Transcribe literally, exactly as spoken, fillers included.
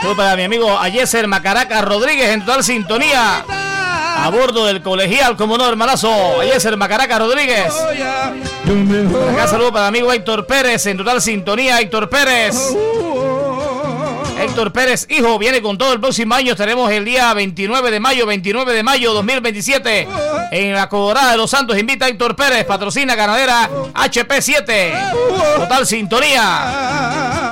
Saludos para mi amigo Ayeser Macaraca Rodríguez en total sintonía. A bordo del colegial, como no, hermanazo. Ayeser Macaraca Rodríguez. Acá saludo para mi amigo Héctor Pérez en total sintonía. Héctor Pérez. Héctor Pérez, hijo, viene con todo el próximo año. Estaremos el día veintinueve de mayo, veintinueve de mayo dos mil veintisiete en la Colorada de Los Santos. Invita a Héctor Pérez, patrocina ganadera H P siete. Total sintonía.